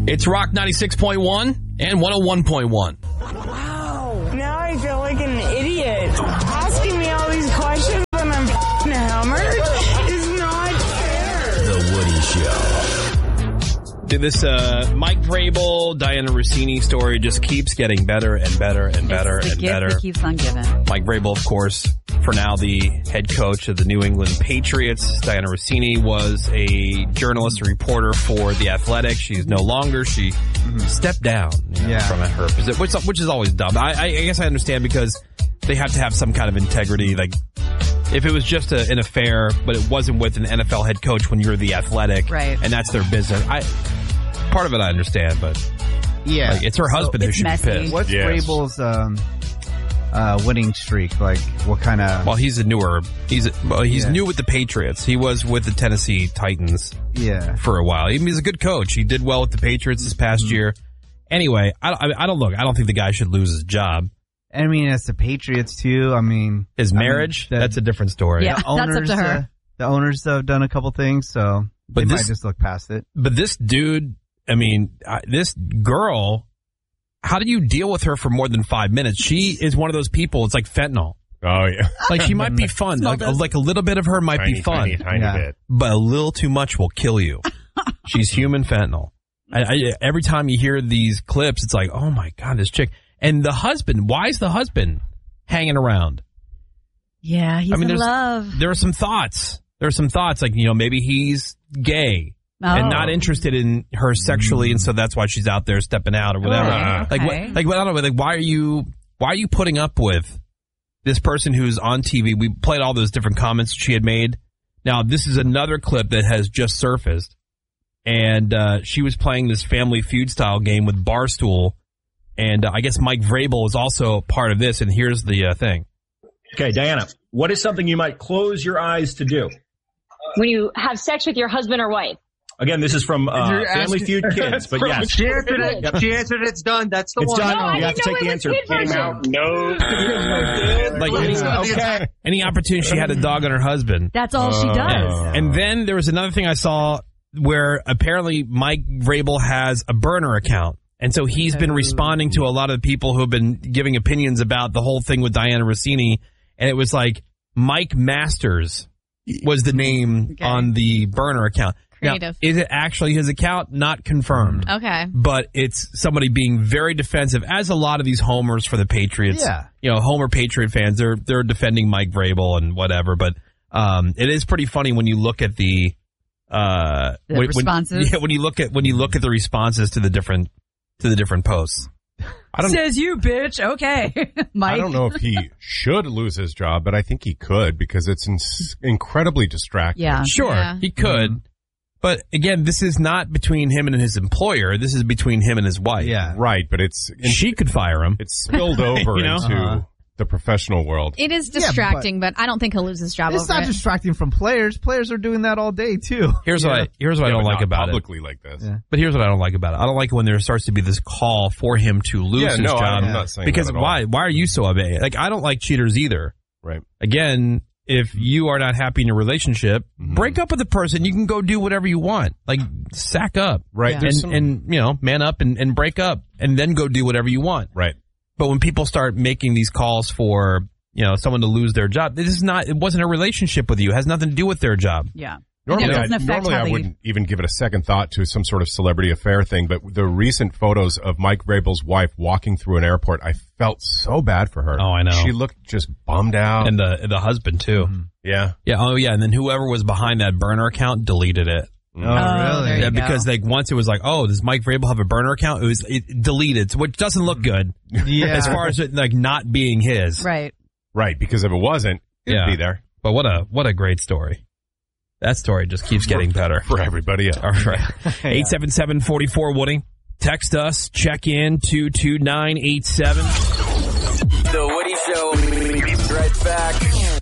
It's Rock 96.1 and 101.1. Wow. Now I feel like an idiot. Asking me all these questions when I'm f***ing hammered is not fair. The Woody Show. Dude, this Mike Vrabel, Diana Rossini story just keeps getting better and better and better and better. It keeps on giving. Mike Vrabel, of course, for now the head coach of the New England Patriots. Diana Rossini was a journalist, a reporter for The Athletic. She's no longer. She stepped down from her position, which is always dumb. I guess I understand because they have to have some kind of integrity. Like, if it was just an affair, but it wasn't with an NFL head coach when you're The Athletic, right, and that's their business. Part of it I understand, but like, it's her husband who should be pissed. What's Vrabel's winning streak? Like, what kind of? Well, he's new with the Patriots. He was with the Tennessee Titans for a while. He's a good coach. He did well with the Patriots this past year. Anyway, I don't think the guy should lose his job. I mean, it's the Patriots too. I mean, his marriage, that's a different story. Yeah, that's up to her. The owners have done a couple things, so they might just look past it. But this dude, I mean, this girl, how do you deal with her for more than 5 minutes? She is one of those people, it's like fentanyl. Oh, yeah. Like, she might be fun. Like a little bit of her might be fun. Tiny bit. But a little too much will kill you. She's human fentanyl. Every time you hear these clips, it's like, oh my God, this chick. And the husband, why is the husband hanging around? Yeah, he's in love. There are some thoughts. Like, maybe he's gay and not interested in her sexually, and so that's why she's out there stepping out or whatever. Okay. I don't know. Like, why are you putting up with this person who's on TV? We played all those different comments she had made. Now, this is another clip that has just surfaced, and she was playing this Family Feud style game with Barstool. And I guess Mike Vrabel is also part of this, and here's the thing. Okay, Diana, what is something you might close your eyes to do? When you have sex with your husband or wife. Again, this is from Family Feud Kids, but yes. She answered it. She answered it. It's done. That's the one. It's done. No, you have to take the answer. No. Any opportunity she had a dog on her husband. That's all she does. And then there was another thing I saw where apparently Mike Vrabel has a burner account. And so he's been responding to a lot of the people who have been giving opinions about the whole thing with Diana Rossini. And it was like Mike Masters was the name on the burner account. Creative. Now, is it actually his account? Not confirmed. Okay. But it's somebody being very defensive, as a lot of these homers for the Patriots. Yeah. Homer Patriot fans, they're defending Mike Vrabel and whatever. But it is pretty funny when you look at the responses. When you look at the responses to the different posts. Says you, bitch. Okay. Mike. I don't know if he should lose his job, but I think he could because it's incredibly distracting. Yeah. Sure, he could. Mm-hmm. But again, this is not between him and his employer. This is between him and his wife. Yeah. Right, but she could fire him. It's spilled over into the professional world. It is distracting, but I don't think he'll lose his job over it. It's not distracting from players. Players are doing that all day, too. Here's what I don't like about publicly like this. Yeah. But here's what I don't like about it. I don't like it when there starts to be this call for him to lose his job. I'm not saying because that at all. Why are you so upset? Like, I don't like cheaters either. Right. Again, if you are not happy in your relationship, break up with the person. You can go do whatever you want. Like, sack up. Right. Yeah. And man up and break up and then go do whatever you want. Right. But when people start making these calls for, someone to lose their job, it wasn't a relationship with you. It has nothing to do with their job. Yeah. Normally I wouldn't even give it a second thought to some sort of celebrity affair thing, but the recent photos of Mike Vrabel's wife walking through an airport, I felt so bad for her. Oh, I know. She looked just bummed out. And the husband, too. Mm-hmm. Yeah. Yeah. Oh, yeah. And then whoever was behind that burner account deleted it. Oh, really? Yeah, because once it was like, oh, does Mike Vrabel have a burner account? It deleted, which doesn't look good. Yeah. As far as it not being his. Right. Right, because if it wasn't, it'd be there. But what a great story. That story just keeps getting better. For everybody else. All right. 877-44-Woody. Text us. Check in 22987. The Woody Show. Be right back.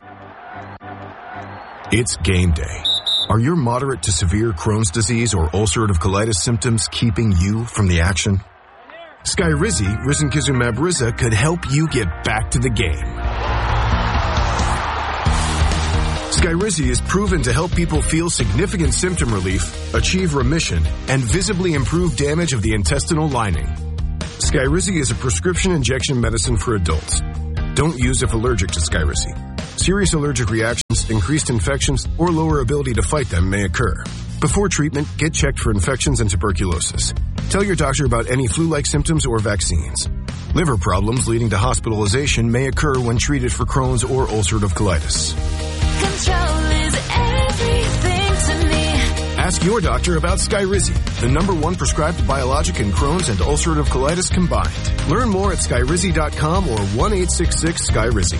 It's game day. Are your moderate to severe Crohn's disease or ulcerative colitis symptoms keeping you from the action? Skyrizi, risankizumab Riza, could help you get back to the game. Skyrizi is proven to help people feel significant symptom relief, achieve remission, and visibly improve damage of the intestinal lining. Skyrizi is a prescription injection medicine for adults. Don't use if allergic to Skyrizi. Serious allergic reactions, increased infections, or lower ability to fight them may occur. Before treatment, get checked for infections and tuberculosis. Tell your doctor about any flu-like symptoms or vaccines. Liver problems leading to hospitalization may occur when treated for Crohn's or ulcerative colitis. Control is everything to me. Ask your doctor about Skyrizi, the #1 prescribed biologic in Crohn's and ulcerative colitis combined. Learn more at skyrizi.com or 1-866-SKYRIZI.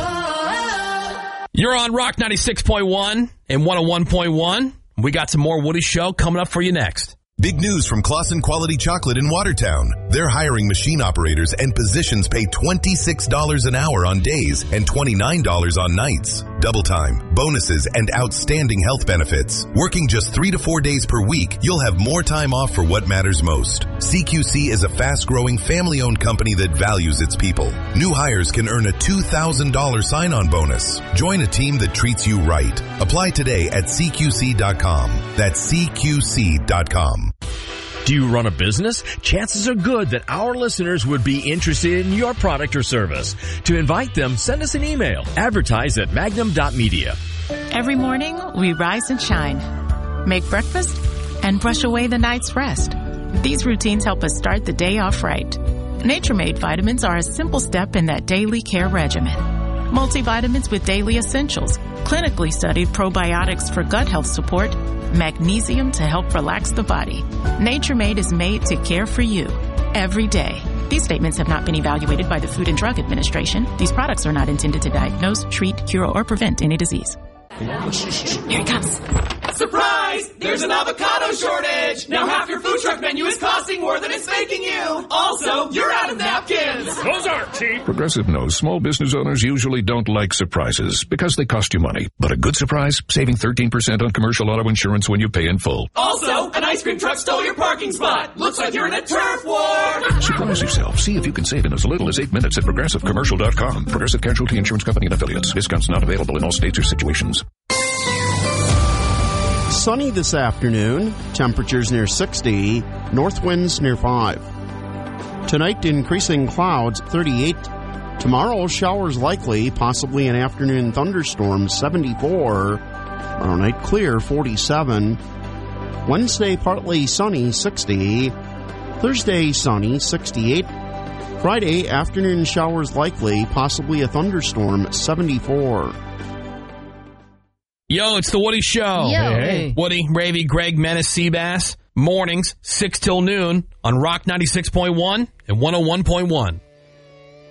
You're on Rock 96.1 and 101.1. We got some more Woody Show coming up for you next. Big news from Claussen Quality Chocolate in Watertown. They're hiring machine operators and positions pay $26 an hour on days and $29 on nights. Double time, bonuses, and outstanding health benefits. Working just 3 to 4 days per week, you'll have more time off for what matters most. CQC is a fast-growing, family-owned company that values its people. New hires can earn a $2,000 sign-on bonus. Join a team that treats you right. Apply today at CQC.com. That's CQC.com. Do you run a business? Chances are good that our listeners would be interested in your product or service. To invite them, send us an email. Advertise at magnum.media. Every morning, we rise and shine, make breakfast, and brush away the night's rest. These routines help us start the day off right. Nature-Made vitamins are a simple step in that daily care regimen. Multivitamins with daily essentials, clinically studied probiotics for gut health support, magnesium to help relax the body. Nature-Made is made to care for you every day. These statements have not been evaluated by the Food and Drug Administration. These products are not intended to diagnose, treat, cure, or prevent any disease. Here it comes. Surprise! There's an avocado shortage! Now half your food truck menu is costing more than it's making you! Also, you're out of napkins! Those aren't cheap! Progressive knows small business owners usually don't like surprises because they cost you money. But a good surprise? Saving 13% on commercial auto insurance when you pay in full. Also, an ice cream truck stole your parking spot! Looks like you're in a turf war! Surprise yourself. See if you can save in as little as 8 minutes at ProgressiveCommercial.com. Progressive Casualty Insurance Company and Affiliates. Discounts not available in all states or situations. Sunny this afternoon, temperatures near 60, north winds near 5. Tonight, increasing clouds, 38. Tomorrow, showers likely, possibly an afternoon thunderstorm, 74. Tomorrow night, clear, 47. Wednesday, partly sunny, 60. Thursday, sunny, 68. Friday, afternoon showers likely, possibly a thunderstorm, 74. Yo, it's the Woody Show. Yo. Hey. Woody, Ravy, Greg, Menace, Seabass. Mornings, 6 till noon on Rock 96.1 and 101.1.